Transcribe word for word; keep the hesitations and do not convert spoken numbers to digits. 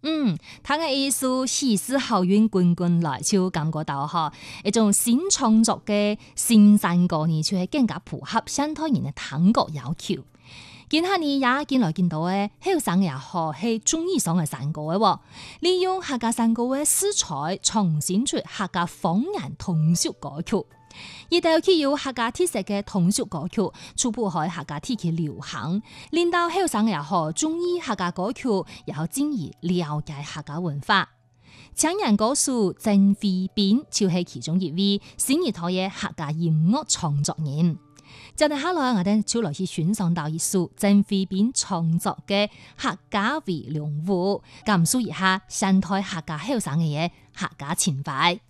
嗯，他嘅意思喜事好運滾滾來，就感覺到嗬一種新創作嘅新山歌呢，就係更加符合現代人嘅聽覺要求。今下呢也見來見到嘅後生也好係中意上嘅山歌嘅，利用客家山歌嘅素材，重新出客家方言通俗歌曲。而到佢有客家特色嘅通俗歌曲，初步喺客家地區流行，令到後生也好中意客家歌曲，也好進而了解客家文化。青年歌手曾慧彬就係其中一位新一代嘅客家音樂創作人。接嚟下來，我哋就來去欣賞到一首曾慧彬創作嘅客家迴龍舞，感受一下現代客家後生嘅嘢客家情懷。